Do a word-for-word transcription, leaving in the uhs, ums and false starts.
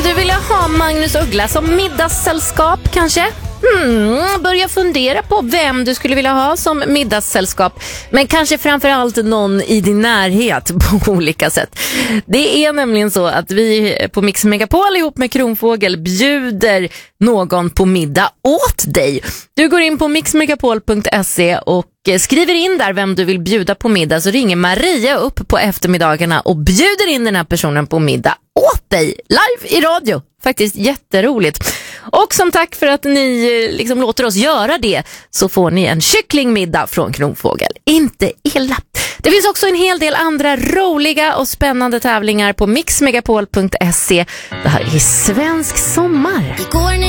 du vilja ha Magnus Uggla som middagssällskap kanske? Hmm, börja fundera på vem du skulle vilja ha som middagssällskap. Men kanske framförallt någon i din närhet på olika sätt. Det är nämligen så att vi på Mix Megapol ihop med Kronfågel bjuder någon på middag åt dig. Du går in på mix megapol punkt se och skriver in där vem du vill bjuda på middag, så ringer Maria upp på eftermiddagarna och bjuder in den här personen på middag åt dig live i radio. Faktiskt jätteroligt. Och som tack för att ni liksom låter oss göra det, så får ni en kycklingmiddag från Kronfågel. Inte illa. Det finns också en hel del andra roliga och spännande tävlingar på mix megapol punkt se. Det här är Svensk sommar.